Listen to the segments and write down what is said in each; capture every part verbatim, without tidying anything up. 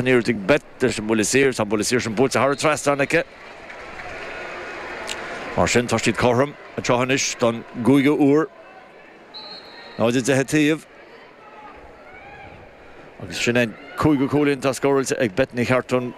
níirigh bet leis an bula sír tá bula sír an búta thar trastánacha mar sin tá siad chorm a tehanis don gúige úr náidir de hetíomh agus sin é cúige cúlín tá scóirilte ag bet ní cheartún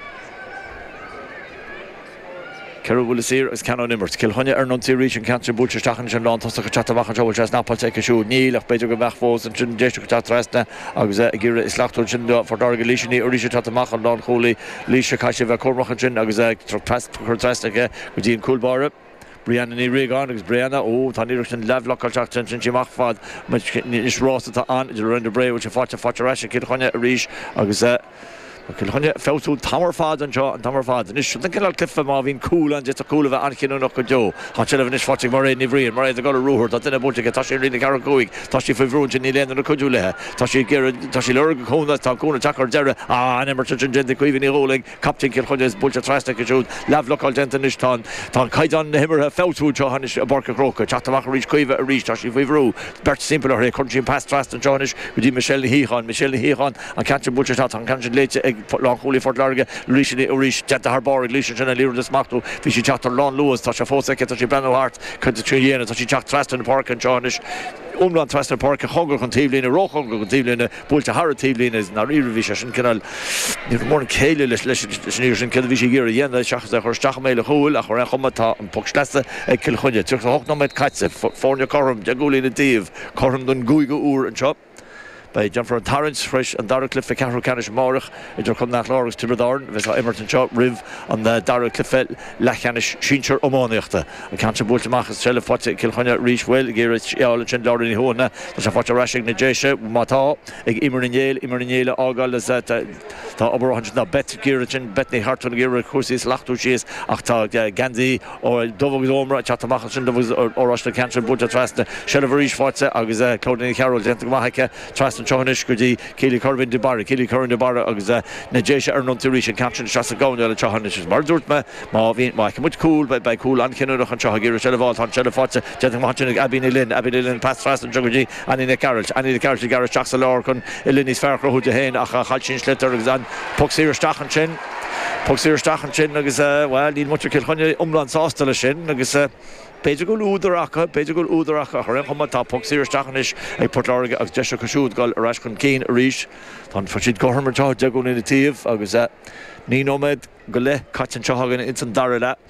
Ceir bhfuil sír agus ceann immert. Cilchonne ar non tírí an cantar búte stachan sin lán tosa go chatach an seoil tres napáilte ag siú níl ach beidir go bheith fós an sin déiste go trasna agus ggéire is leachú sin fordága líisinaí oríise chatamach an lán cholaí líise caiise bheith chomrachan sin agus chu trasna go dtíon coolbáre. Brianna ní riagán agus Brianna ó tá níireach sin lehlachilteach sin sin simach fad is rásta tá an idir rinne bréh se fáte fáte reise cilchonne a ríis agus Cilchonne féú tamar fád an seo an tamar fád. Is sin cinál clifa má bhín cool an just a cool bheith ancinú nach go deo. Tá sin bh is fáte mar réí bhríon, mar éidir go rúthir, tá duine búte tá sé rina gar goig, tá sí fihhrún sin ní léanana na coidú lethe. Tá sí tá sí le go chuna tá cúna teachar deire á an immer sin gente cuiomhín í róling, captain Cilchonne is búte trasna go siúd, lehlachil denta is tá tá caidan na himmarthe féú seo hanis a barca croca, teachtamach a rís cuimh a rís tá sí fihhrú. Bert simple ar chun sin pass trast an seanis go dtí Michelle Híchan, Michelle Híchan an cantar búte tá an cantar léite ag lá cholaí fort larga líisina oríis denta th bar líisi sinna líú de smachtú hí sí teachtar lán luas tá sé fósa tá sí brenn hart chun trí dhéana tá sí teach trasna na park an seanis umlan trasna park a chogur chun tíblína róchongur chun tíblína búilte har tíblína is na riirhí sé sin cinál ní mór an céile leis leis sníir sin cad bhí sé ggéir dhéana seachas a chur stacha méile chúil a chur chummatá an pochslesa ag Cilchonne tuach a hochnomid caitse fórne chom de gúlína díomh chum don gúige úr an shop by John for Torrance fresh and Dara Cliff Carroll Canish Morach idir chum nach láras Tibredarn vis Emerton shot riv on the Dara Cliff Lachanish Shincher Omoniachta and can't bolt machas Shell Fort Cilchonne reach well Gerrit Eol Chin Lauren Hona there's a Fort Rashing Najesha Mata ag Imrin Yale Imrin Yale Agal is that tá over one hundred na bet Gerrit Betney Harton Gerrit Cursis Lachtu Chis ach tá Gandhi or Dovog Omra Chatamachas and Dovog or Rushna Cancer Buta Trasta Shell of Rish Forza agus Claudine Carroll Gentagmahaka Trasta Chonish Gudi Keely Corvin de Barra Keely Corvin de Barra agus Najesha Ernon Tirish and Captain Shasta Gona Chonish is Mardurtma Marvin Mike much cool by by cool and Kenno and Chahagir Shellval on Shellfatsa Gentagmachin Abinilin Abinilin Pass Trasta and Juggy and in the carriage and in the carriage Garage Chaxalorcon Elinis Farco who to Hain Acha Hachin Schlitter exam Poxir Stachenchin Poxir Stachenchin agus well need much Cilchonne umland Sostel shin agus Beidir go údaracha, beidir go údaracha chuir chuma tá poxíir stachanis ag Port Larga agus deise cosúd gáil a rais chun cín a ríis tá fa siad goharmartá deagún ina tíomh agus ní nóméid go le caitan tehagan in san dara le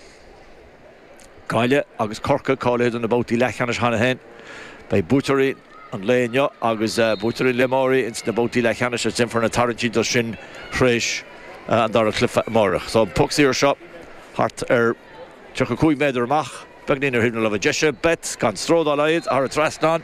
Gáile agus corca cáilead an na bótaí lechanis hana hen bei bútarí an léineo agus bútarí lemóí in na bótaí lechanis a sin for na tarintí do sin chréis an dara clifa mórach. So poxíir seo hart ar tucha cúig méidir amach Bagnín ar húna le deise bet gan stródá leid ar a trasnán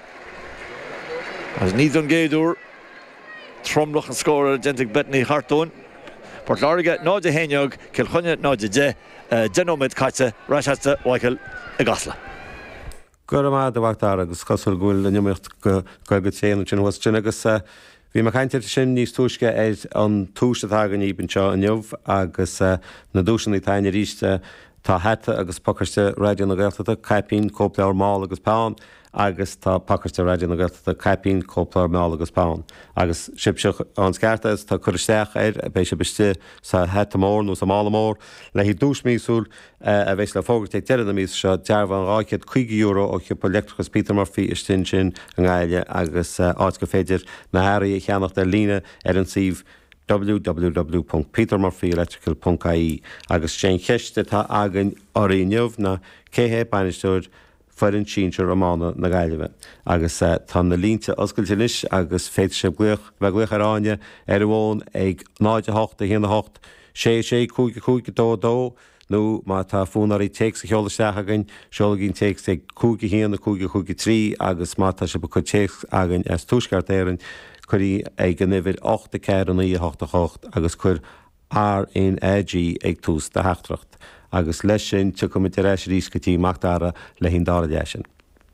as níd an géadúr tromlach an scóir dentig betní hartún Port Larga náide héineog Cilchonne náide de denóid caite ráiste Michael a gasla. Gur má de bhachttar agus cosúil gúil nimimicht go go téanú sin was sin agus bhí mar caiintear sin níos túisce é an túiste agan íbann seo an jobh agus na dúsanna taine ríiste Tá hete agus pakarte radio na Gaeltachta caipín cóplair má agus pán agus tá pakarte radio na Gaeltachta caipín cóplair má agus pán agus sibseach an scarta is tá chuiristeach éir a bééis se biste sa hete mór nó sa mála mór le hí dús mísúl a bheits le fógurt ag dead na mís se dearbh an ráiciad chuig euro ó chiú electricus Peter Murphy is tin sin an gáile agus áit go féidir na hairí cheannach de lína ar an síh w w w dot peter murphy electrical dot I E agus sé cheiste tá agan oríneomh na céhé banisteúir foiinn síir amána na gaiileh agus tá na línte oscailteis agus féidir sé gluch bheith gluch aráine ar bhin ag náide hocht a héana hocht sé sé cúige cúige dó dó nó má tá fúnarí teex a cheolaisteach agan seola ginn teex ag cúige héana cúige cúige trí agus má tá se ba chu teex agan as túsgart éireann chuirí ag an nifir ochta ceir an í hochta chocht agus chuir ar in A G ag tús de heachtracht agus leis sin tu go mit éis rís gotí machtara le hín dára deisisin.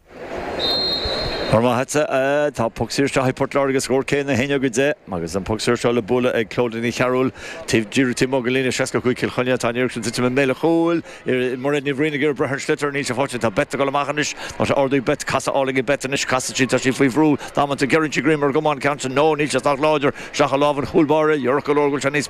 Or má hetse tá poxíir se Port Larga scór céna héine go dé agus an poxíir se le bula ag Claudine Carroll tíh ddíú tí mogolína seaca chuig Cilchonne tá níir sin tu méle chúil mar ní bhrína gur brethir slitar ní se fáte tá bet go leachchanis má se ordaí bet casa álaigh betanis casa sí tá sí faoi bhrú dáman a Gerintí Grimmer gomán count nó ní se tá láidir seacha lábhan chúlbáre York gológul se níos